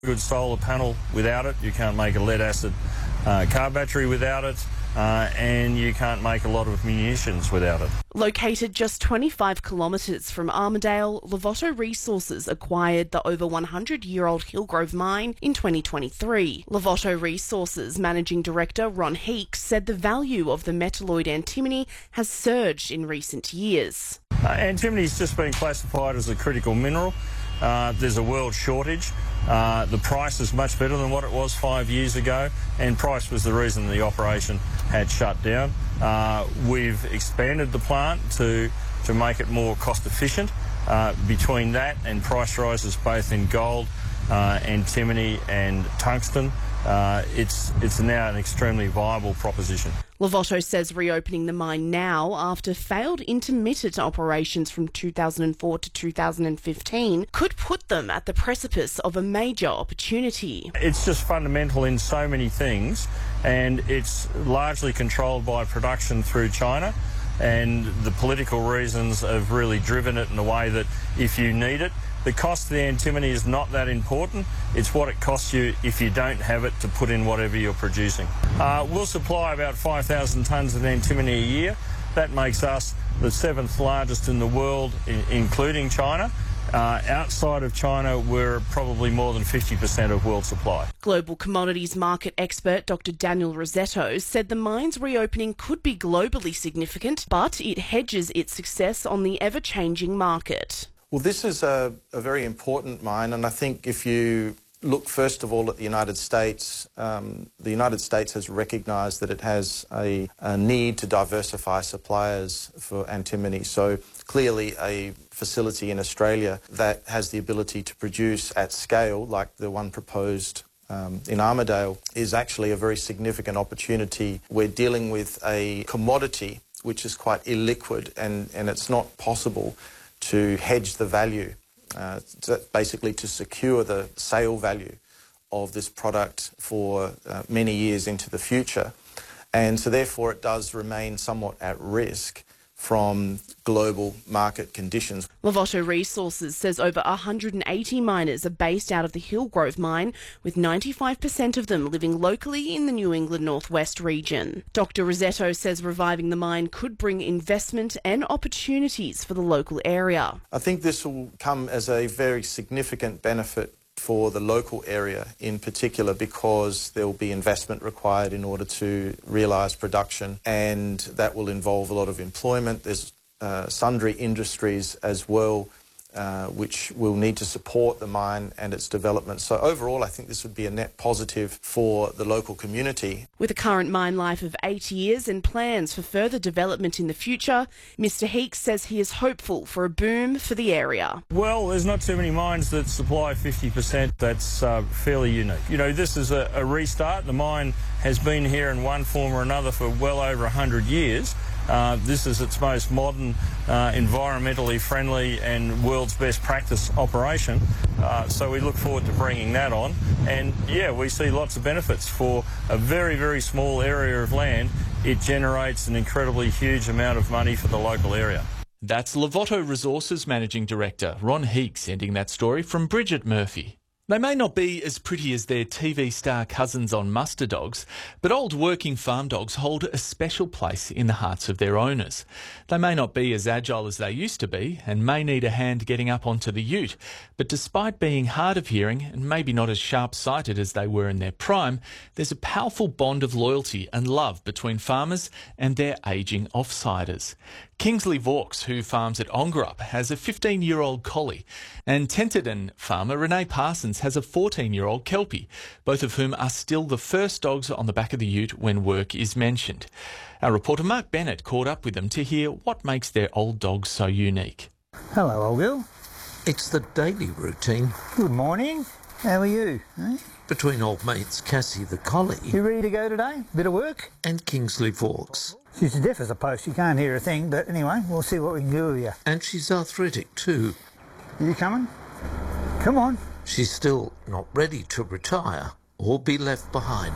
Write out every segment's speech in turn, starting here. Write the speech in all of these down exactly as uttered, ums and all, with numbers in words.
Good solar panel without it. You can't make a lead acid uh, car battery without it. Uh, and you can't make a lot of munitions without it. Located just twenty-five kilometres from Armidale, Larvotto Resources acquired the over one hundred year old Hillgrove mine in twenty twenty-three. Larvotto Resources Managing Director Ron Heeks said the value of the metalloid antimony has surged in recent years. Uh, antimony has just been classified as a critical mineral. Uh, there's a world shortage. Uh, the price is much better than what it was five years ago, and price was the reason the operation had shut down. Uh, we've expanded the plant to, to make it more cost efficient. Uh, between that and price rises both in gold, uh, antimony and tungsten, uh, it's, it's now an extremely viable proposition. Larvotto says reopening the mine now after failed intermittent operations from two thousand four to two thousand fifteen could put them at the precipice of a major opportunity. It's just fundamental in so many things, and it's largely controlled by production through China, and the political reasons have really driven it in a way that if you need it, the cost of the antimony is not that important. It's what it costs you if you don't have it to put in whatever you're producing. Uh, we'll supply about five thousand tonnes of antimony a year. That makes us the seventh largest in the world, I- including China. Uh, outside of China, we're probably more than fifty percent of world supply. Global commodities market expert Doctor Daniel Rossetto said the mine's reopening could be globally significant, but it hedges its success on the ever-changing market. Well, this is a, a very important mine, and I think if you look first of all at the United States, um, the United States has recognised that it has a, a need to diversify suppliers for antimony. So clearly a facility in Australia that has the ability to produce at scale, like the one proposed um, in Armidale, is actually a very significant opportunity. We're dealing with a commodity which is quite illiquid, and, and it's not possible to hedge the value, uh, to basically to secure the sale value of this product for uh, many years into the future. And so therefore it does remain somewhat at risk from global market conditions. Larvotto Resources says over one hundred eighty miners are based out of the Hillgrove mine, with ninety-five percent of them living locally in the New England Northwest region. Doctor Rossetto says reviving the mine could bring investment and opportunities for the local area. I think this will come as a very significant benefit for the local area in particular, because there will be investment required in order to realise production, and that will involve a lot of employment. There's uh, sundry industries as well uh, which will need to support the mine and its development. So overall I think this would be a net positive for the local community. With a current mine life of eight years and plans for further development in the future, Mister Heeks says he is hopeful for a boom for the area. Well, there's not too many mines that supply fifty percent. That's uh, fairly unique. You know, this is a, a restart. The mine has been here in one form or another for well over one hundred years. Uh, this is its most modern, uh, environmentally friendly and world's best practice operation. Uh, so we look forward to bringing that on. And yeah, we see lots of benefits. For a very, very small area of land, it generates an incredibly huge amount of money for the local area. That's Larvotto Resources Managing Director Ron Heeks ending that story from Bridget Murphy. They may not be as pretty as their T V star cousins on muster dogs, but old working farm dogs hold a special place in the hearts of their owners. They may not be as agile as they used to be and may need a hand getting up onto the ute, but despite being hard of hearing and maybe not as sharp-sighted as they were in their prime, there's a powerful bond of loyalty and love between farmers and their ageing offsiders. Kingsley Vaux, who farms at Ongerup, has a fifteen-year-old collie, and Tenterden farmer Renee Parsons has a fourteen-year-old Kelpie, both of whom are still the first dogs on the back of the ute when work is mentioned. Our reporter Mark Bennett caught up with them to hear what makes their old dogs so unique. Hello, old girl. It's the daily routine. Good morning. How are you? Eh? Between old mates Cassie the collie You ready to go today? Bit of work? and Kingsley Vaux. She's deaf as a post. She can't hear a thing, but anyway, we'll see what we can do with you. And she's arthritic too. Are you coming? Come on. She's still not ready to retire or be left behind.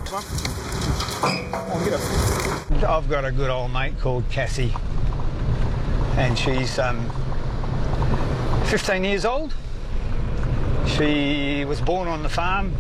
I've got a good old mate called Cassie, and she's um, fifteen years old. She was born on the farm